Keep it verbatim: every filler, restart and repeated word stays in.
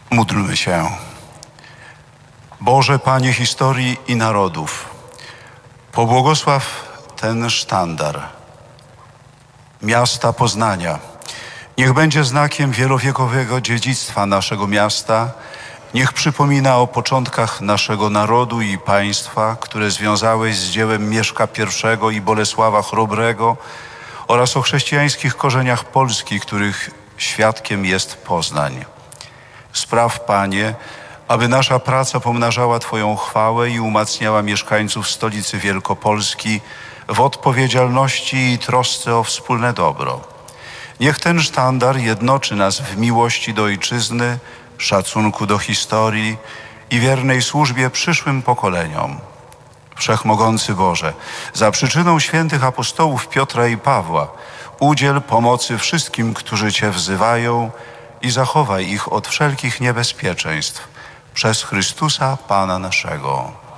Módlmy się. Boże, Panie historii i narodów, pobłogosław ten sztandar miasta Poznania. Niech będzie znakiem wielowiekowego dziedzictwa naszego miasta. Niech przypomina o początkach naszego narodu i państwa, które związałeś z dziełem Mieszka I i Bolesława Chrobrego oraz o chrześcijańskich korzeniach Polski, których świadkiem jest Poznań. Spraw, Panie, aby nasza praca pomnażała Twoją chwałę i umacniała mieszkańców stolicy Wielkopolski w odpowiedzialności i trosce o wspólne dobro. Niech ten sztandar jednoczy nas w miłości do ojczyzny, szacunku do historii i wiernej służbie przyszłym pokoleniom. Wszechmogący Boże, za przyczyną świętych apostołów Piotra i Pawła udziel pomocy wszystkim, którzy Cię wzywają i zachowaj ich od wszelkich niebezpieczeństw. Przez Chrystusa Pana naszego.